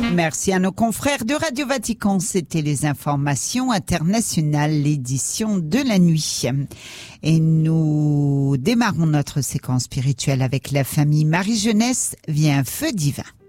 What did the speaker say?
Merci à nos confrères de Radio Vatican. C'était les informations internationales, l'édition de la nuit. Et nous démarrons notre séquence spirituelle avec la famille Marie-Jeunesse via un feu divin.